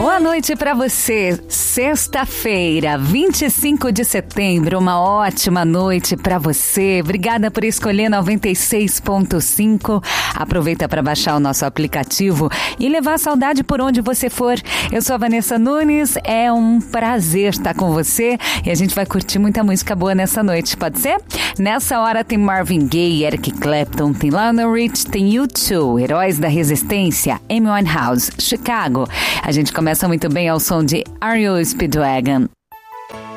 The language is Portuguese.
Boa noite para você. Sexta-feira, 25 de setembro, uma ótima noite para você. Obrigada por escolher 96.5. Aproveita para baixar o nosso aplicativo e levar a saudade por onde você for. Eu sou a Vanessa Nunes, é um prazer estar com você e a gente vai curtir muita música boa nessa noite, pode ser? Nessa hora tem Marvin Gaye, Eric Clapton, tem Lionel Rich, tem U2, Heróis da Resistência, Amy Winehouse, Chicago. A gente começa muito bem ao som de Are You Speedwagon?